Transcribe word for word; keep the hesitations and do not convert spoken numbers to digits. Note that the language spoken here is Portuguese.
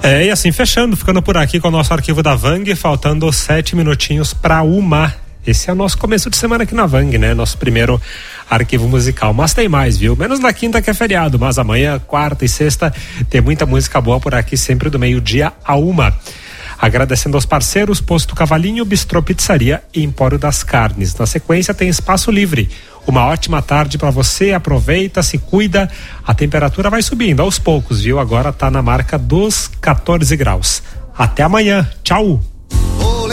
É, e assim fechando, ficando por aqui com o nosso arquivo da Vang, faltando sete minutinhos para uma. Esse é o nosso começo de semana aqui na Vang, né? Nosso primeiro arquivo musical. Mas tem mais, viu? Menos na quinta que é feriado, mas amanhã, quarta e sexta, tem muita música boa por aqui, sempre do meio-dia a uma. Agradecendo aos parceiros, Posto Cavalinho, Bistrô Pizzaria e Empório das Carnes. Na sequência tem Espaço Livre. Uma ótima tarde para você, aproveita, se cuida. A temperatura vai subindo aos poucos, viu? Agora tá na marca dos quatorze graus. Até amanhã, tchau!